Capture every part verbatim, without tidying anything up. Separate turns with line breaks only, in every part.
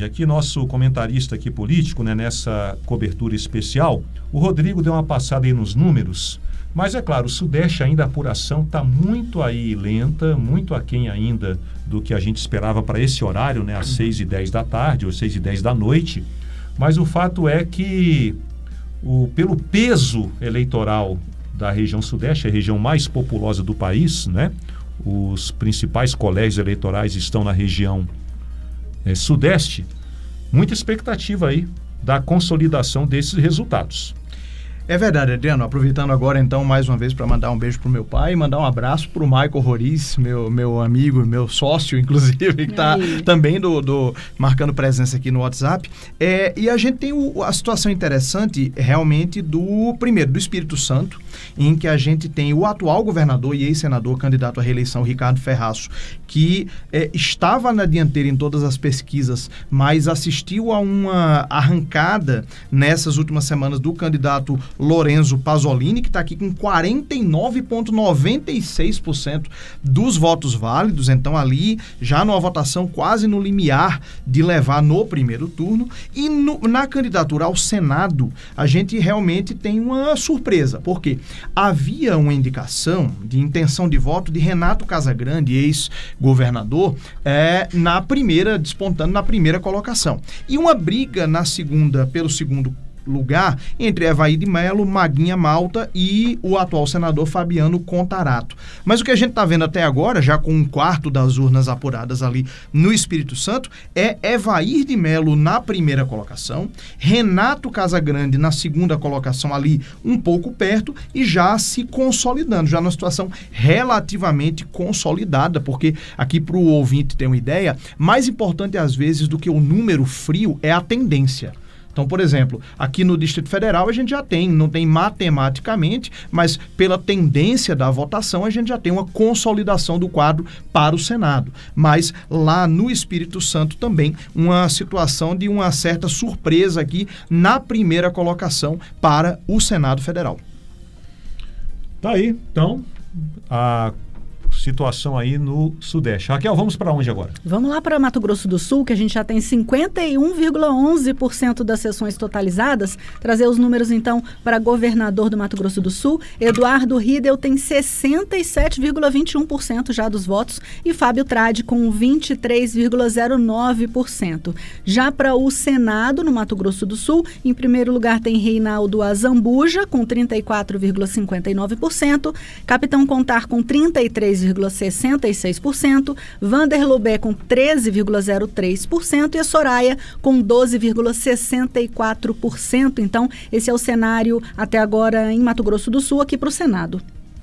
Jorge, aqui nosso comentarista aqui político, né, nessa cobertura especial, o Rodrigo deu uma passada aí nos números, mas é claro, o Sudeste ainda a apuração está muito aí lenta, muito aquém ainda do que a gente esperava para esse horário, né, às seis e dez da tarde ou seis e dez da noite, mas o fato é que o, pelo peso eleitoral da região Sudeste, a região mais populosa do país, né, os principais colégios eleitorais estão na região é, Sudeste, muita expectativa aí da consolidação desses resultados.
É verdade, Adriano. Aproveitando agora, então, mais uma vez para mandar um beijo pro meu pai e mandar um abraço pro Michael Roriz, meu, meu amigo, meu sócio, inclusive, que está também do, do, marcando presença aqui no WhatsApp. É, e a gente tem o, a situação interessante, realmente, do, primeiro, do Espírito Santo, em que a gente tem o atual governador e ex-senador, candidato à reeleição, Ricardo Ferraço, que é, estava na dianteira em todas as pesquisas, mas assistiu a uma arrancada nessas últimas semanas do candidato Lorenzo Pasolini, que está aqui com quarenta e nove vírgula noventa e seis por cento dos votos válidos, então ali já numa votação quase no limiar de levar no primeiro turno. E no, na candidatura ao Senado, a gente realmente tem uma surpresa, porque havia uma indicação de intenção de voto de Renato Casagrande, ex-governador, é, na primeira, despontando na primeira colocação. E uma briga na segunda, pelo segundo lugar, entre Evaí de Mello, Maguinha Malta e o atual senador Fabiano Contarato. Mas o que a gente está vendo até agora, já com um quarto das urnas apuradas ali no Espírito Santo, é Evaí de Mello na primeira colocação, Renato Casagrande na segunda colocação ali um pouco perto e já se consolidando, já numa situação relativamente consolidada, porque aqui para o ouvinte ter uma ideia, mais importante às vezes do que o número frio é a tendência. Então, por exemplo, aqui no Distrito Federal a gente já tem, não tem matematicamente, mas pela tendência da votação a gente já tem uma consolidação do quadro para o Senado. Mas lá no Espírito Santo também uma situação de uma certa surpresa aqui na primeira colocação para o Senado Federal.
Tá aí, então, a situação aí no Sudeste. Raquel, vamos para onde agora?
Vamos lá para Mato Grosso do Sul, que a gente já tem cinquenta e um vírgula onze por cento das sessões totalizadas. Trazer os números, então, para governador do Mato Grosso do Sul. Eduardo Riedel tem sessenta e sete vírgula vinte e um por cento já dos votos e Fábio Tradi com vinte e três vírgula zero nove por cento. Já para o Senado, no Mato Grosso do Sul, em primeiro lugar tem Reinaldo Azambuja com trinta e quatro vírgula cinquenta e nove por cento, Capitão Contar com trinta e três vírgula sessenta e seis por cento, Vander Lobé com treze vírgula zero três por cento e a Soraya com doze vírgula sessenta e quatro por cento. Então, esse é o cenário até agora em Mato Grosso do Sul, aqui para o Senado.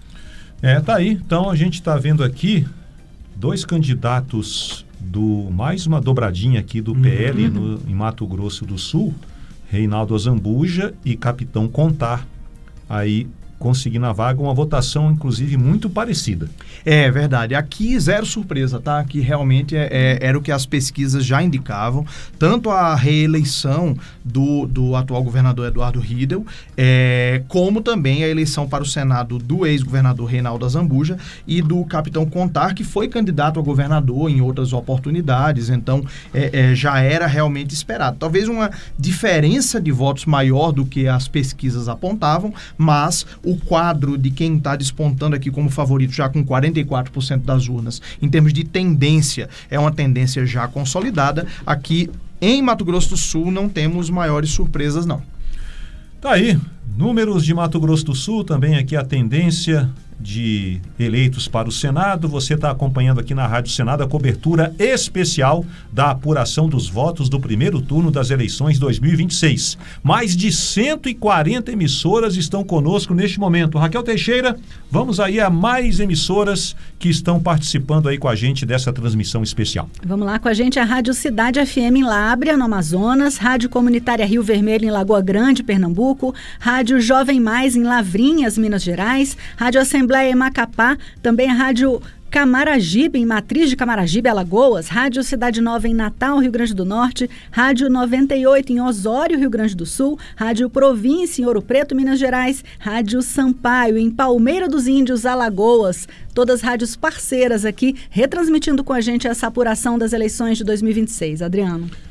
É, tá aí. Então, a gente está vendo aqui dois candidatos do, mais uma dobradinha aqui do P L uhum. no, em Mato Grosso do Sul, Reinaldo Azambuja e Capitão Contar, aí conseguindo a vaga, uma votação, inclusive, muito parecida.
É verdade. Aqui, zero surpresa, tá? Aqui realmente é, é, era o que as pesquisas já indicavam. Tanto a reeleição do, do atual governador Eduardo Riedel, é, como também a eleição para o Senado do ex-governador Reinaldo Azambuja e do Capitão Contar, que foi candidato a governador em outras oportunidades. Então, é, é, já era realmente esperado. Talvez uma diferença de votos maior do que as pesquisas apontavam, mas o quadro de quem está despontando aqui como favorito já com quarenta e quatro por cento das urnas, em termos de tendência, é uma tendência já consolidada. Aqui em Mato Grosso do Sul não temos maiores surpresas, não.
Tá aí, números de Mato Grosso do Sul, também aqui a tendência de eleitos para o Senado. Você está acompanhando aqui na Rádio Senado a cobertura especial da apuração dos votos do primeiro turno das eleições dois mil e vinte e seis. Mais de cento e quarenta emissoras estão conosco neste momento. Raquel Teixeira, vamos aí a mais emissoras que estão participando aí com a gente dessa transmissão especial.
Vamos lá com a gente a Rádio Cidade F M em Lábrea, no Amazonas, Rádio Comunitária Rio Vermelho em Lagoa Grande, Pernambuco, Rádio Jovem Mais em Lavrinhas, Minas Gerais, Rádio Assembleia em Macapá, também a Rádio Camaragibe, em Matriz de Camaragibe, Alagoas, Rádio Cidade Nova em Natal, Rio Grande do Norte, Rádio noventa e oito em Osório, Rio Grande do Sul, Rádio Província em Ouro Preto, Minas Gerais, Rádio Sampaio em Palmeira dos Índios, Alagoas, todas rádios parceiras aqui, retransmitindo com a gente essa apuração das eleições de dois mil e vinte e seis. Adriano.